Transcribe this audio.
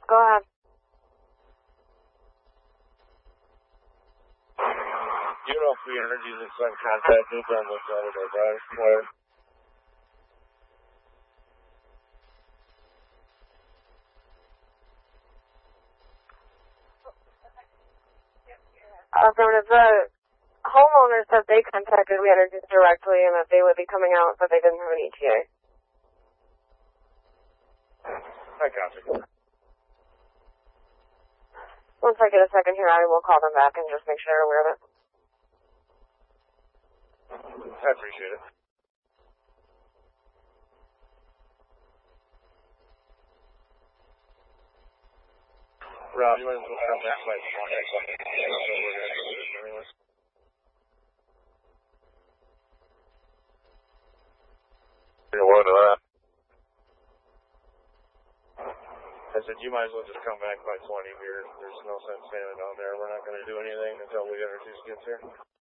Go ahead. You know if we energies and sun contact me on the side of our drive wire. Affirmative. The homeowner said they contacted We Energies directly and that they would be coming out, but they didn't have an ETA. I copy. Once I get a second here, I will call them back and just make sure they're aware of it. I appreciate it. Rob, you might as well come back by 20. What to that? I said, you might as well just come back by 20 here. There's no sense standing down there. We're not going to do anything until We Energies gets here.